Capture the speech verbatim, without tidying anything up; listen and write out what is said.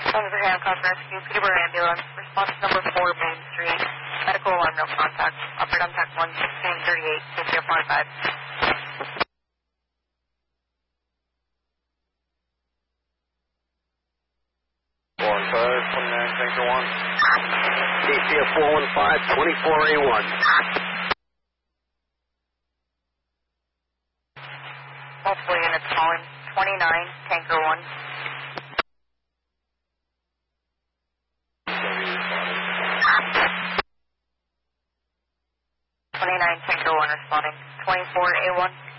Officer Hancock Rescue, Peterborough Ambulance, response number four, Main Street, medical alarm, no contact, operate on tac one sixteen thirty-eight, safety up on five. four one five, twenty-nine, Tanker one. D C F four one five, twenty-four A one. Multiple units calling, twenty-nine, Tanker one. twenty-nine, Tanker one responding, twenty-four A one.